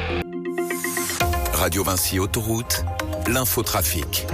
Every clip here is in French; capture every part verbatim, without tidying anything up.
Radio Vinci Autoroute, l'infotrafic.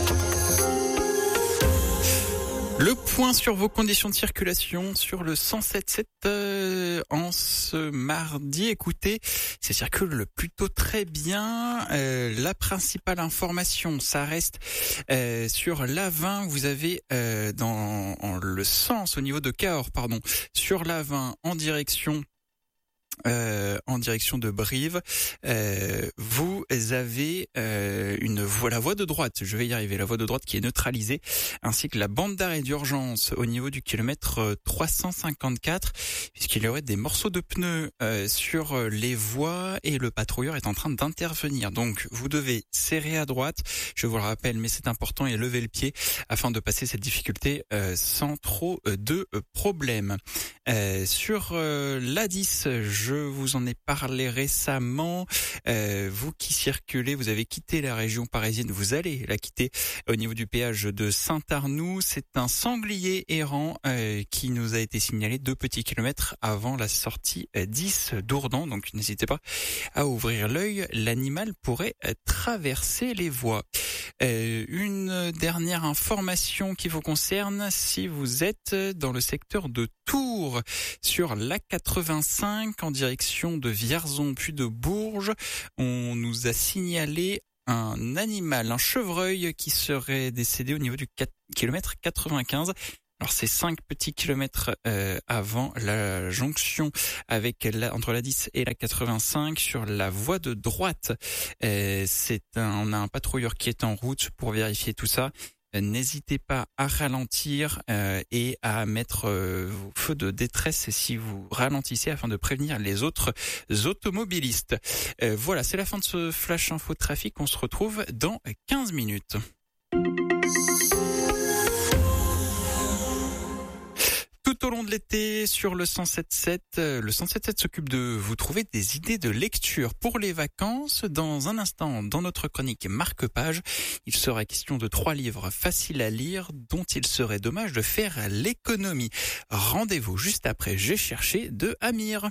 Le point sur vos conditions de circulation sur le cent sept sept euh, en ce mardi. Écoutez, ça circule plutôt très bien. Euh, la principale information, ça reste euh, sur l'A vingt. Vous avez euh, dans en, le sens au niveau de Cahors, pardon, sur l'A vingt en direction Euh, en direction de Brive, euh, vous avez euh, une voie, la voie de droite, je vais y arriver, la voie de droite qui est neutralisée, ainsi que la bande d'arrêt d'urgence au niveau du kilomètre trois cent cinquante-quatre, puisqu'il y aurait des morceaux de pneus euh, sur les voies et le patrouilleur est en train d'intervenir. Donc vous devez serrer à droite, je vous le rappelle, mais c'est important, et lever le pied afin de passer cette difficulté euh, sans trop de problèmes. Euh, sur euh, l'A dix, je vous en ai parlé récemment. Euh, vous qui circulez, vous avez quitté la région parisienne, vous allez la quitter au niveau du péage de Saint-Arnoux. C'est un sanglier errant euh, qui nous a été signalé deux petits kilomètres avant la sortie euh, dix d'Ourdan. Donc n'hésitez pas à ouvrir l'œil, l'animal pourrait euh, traverser les voies. Euh, une dernière information qui vous concerne, si vous êtes dans le secteur de Tours, sur l'A quatre-vingt-cinq en direction de Vierzon puis de Bourges, on nous a signalé un animal, un chevreuil qui serait décédé au niveau du kilomètre quatre-vingt-quinze. Alors c'est cinq petits kilomètres euh, avant la jonction avec la, entre la dix et la quatre-vingt-cinq sur la voie de droite. Euh, c'est un, on a un patrouilleur qui est en route pour vérifier tout ça. Euh, n'hésitez pas à ralentir euh, et à mettre euh, vos feux de détresse si vous ralentissez afin de prévenir les autres automobilistes. Euh, voilà, c'est la fin de ce flash info trafic. On se retrouve dans quinze minutes. Tout au long de l'été, sur le cent sept sept, le cent sept sept s'occupe de vous trouver des idées de lecture pour les vacances. Dans un instant, dans notre chronique marque-page, il sera question de trois livres faciles à lire dont il serait dommage de faire l'économie. Rendez-vous juste après J'ai cherché de Amir.